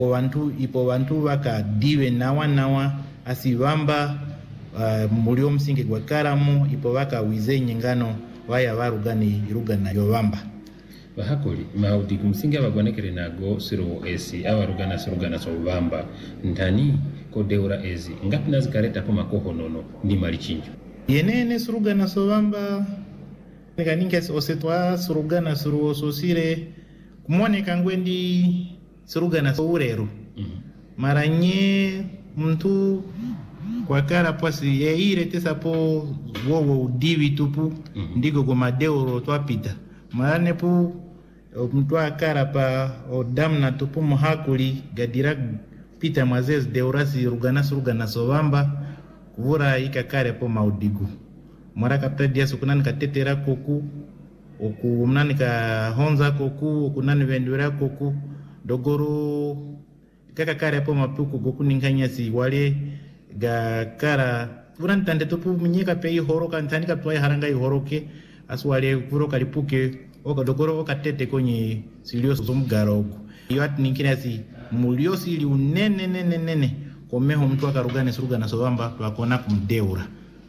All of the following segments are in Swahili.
ipo wantu waka diwe nawa asivamba mulio msingi gwa karamu ipo waka wize nyingano waya warugani irugana yovamba bahakoli maudi kumsingi abagwanekere nago siro esi abarugana surugana sovamba ntani ko deura ezi ngapi nazikareta po makohonono ndi malichinjo yenene surugana sovamba nikaninga osetwa surugana suru sosire kumone kangwendi surugana sourero maranye mtu kwa kara pwasi eire tesapo wowo udiwi tupu ndigo goma deuro twapita marane pu mtu akara pa odamna tupu muhakuli gadira pita mazez deurasi rugana sovamba kuvura ikakare po maudigu mara kapta dia sukunan katetera koku oku mnani ka honza koku okunani vendura koku dogoro kakakare po mapuku goku ninkanyasi wale ga kara furan tande topu mnyeka pe horoka ntani kapwa haranga ihoroke aswale kuro kalipuke oka dogoro oka tete konye silio somugara oku yat ninkinasi mulio sili unene komeho mtu akarugane surugana sovamba twakona kumdeura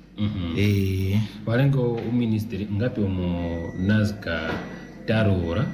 walengo ministeri ngapi omo nazka darura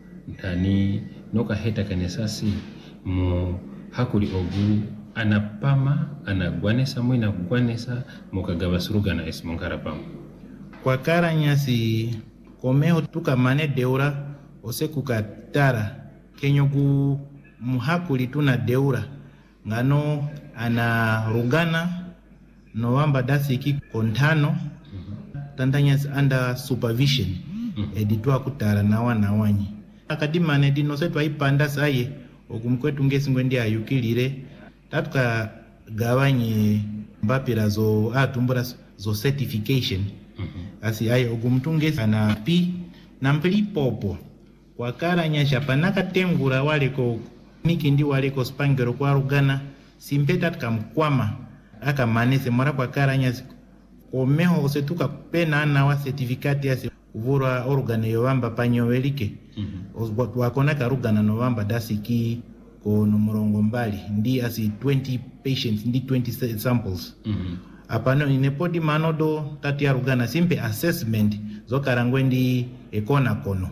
ntani noka heta kanesasi mu hakuli ogu anapama anagwanesa mwina gwanesa mukagaba surugana esimunkara pamo kwa karanyasi komeho tukamane deura osekukatara kenyogu muhakuli tuna deura ngano ana rugana novamba dasiki kontano tandanyas under supervision editwa kutara nawanyi akadimane dinosetwa ipanda saye okumkwetu ngesingwendi ayukilire tatuka gawanye mbapira zo atumbura zo certification asi aye ogumtunge ana pi nampli popo kwa karanyasha panaka tengura waleko nikindi waleko spangero kwa rugana simpeta tukamkwama aka manese mara kwa karanyasi komeho osetuka pena na wa certificate ya kuvura organe yovamba panyowelike wakona karugana novamba dasiki ko numurongo mbali ndi asi 20 patients ndi 20 samples apano inepodi manodo tati ya rugana simpe assessment zokarangwendi ekona kono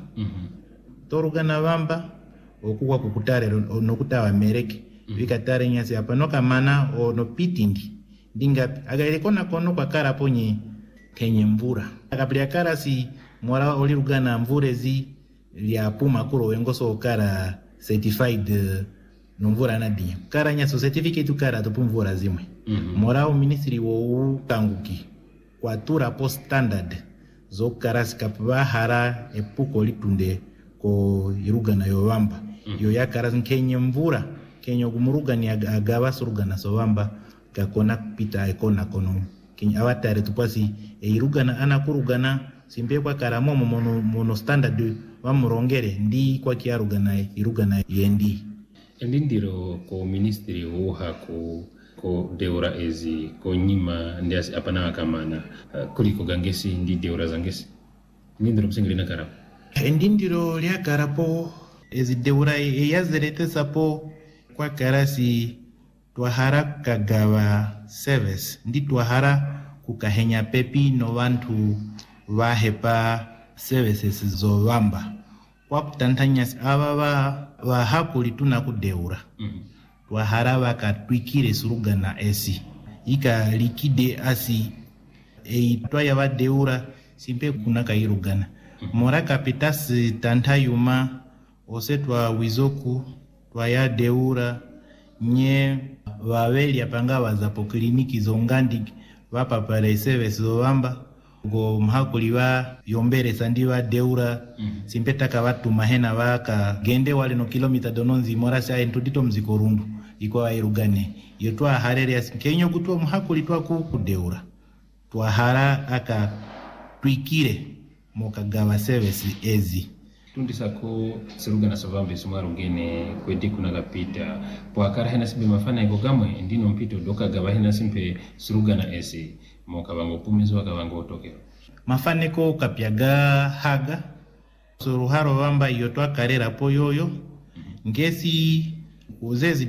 torugana vamba okuwa kukutare nokutawa mereke vikatare nyasi apano kamana ono pitindi ndingapi agailekona kono kwa kara ponye kenye mvura akaplia kara si mwara olirugana mvurezi ya puma kuro wengoso kara certified nomvura nadia kara nyaso certificate kara to mvura zimwe mwara o ministry wo tanguki kwa tura post standard zo kara skapwa hara epuko litunde ko irugana yovamba yo yakara kenye mvura kenyo kumurugani agaba surugana sovamba kakona pita ekona kono kenya awatare tupasi irugana anakurugana simpe kwa karamo mono standard wa murongere ndi kwa kiarugana irugana yendi endindiro ko ministry wo ko deura ezi ko nyima ndiasi apana akamana kuliko gangesi ndi deura zangesi ndindiro msingilina kara endindiro lya karapo ezi deura yazerete sapo kwa karasi twahara kagawa service ndi twahara kukahenya pepi no vantu vahepa services zovamba kwa kutantanyasi ava vahakuli tuna kudeura twahara vakatwikire surugana esi ika likide asi twaya vadeura simpe kuna kairugana mora kapitasi tantayuma osetwa wizoku twaya deura nye vaveli apanga vazapo kliniki zongandi vapapare service zovamba go mhakuli va yombere sandi va deura simpeta ka watu mahena vaka gende wale no kilomita dononzi morasa entudito mziko rundu iko airugane yotwa harere askenyo kutwa mhakuli twa ku deura twa hara aka twikire mokagawa service ezi tundisako surugana sovambe sumarungene kwedi kuna kapita poakara hena simbe mafana iko gamwe ndino mpito doka gaba hena simpe surugana esi mokabango pumizo wakabango otoke mafaneko kapyaga haga suruharo vamba yotwa karera po yoyo ngesi uzezi